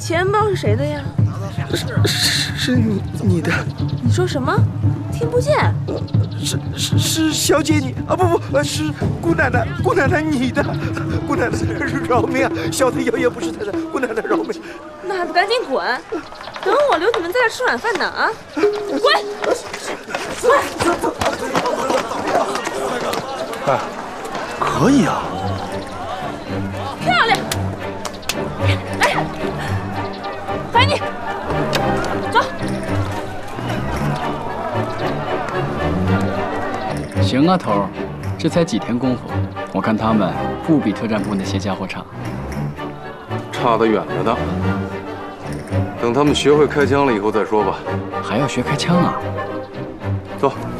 钱包是谁的呀？ 是你的。 你说什么？听不见。 是小姐你啊不是姑奶奶你的。姑奶奶饶命啊！小的谣言不是太太，姑奶奶饶命。 那还不赶紧滚！等我留你们在这吃软饭呢啊！滚！ 哎，可以啊。 漂亮！来，怀你，走。 行啊，头儿，这才几天功夫，我看他们不比特战部那些家伙差， 差得远着呢。等他们学会开枪了以后再说吧。 还要学开枪啊？ 走。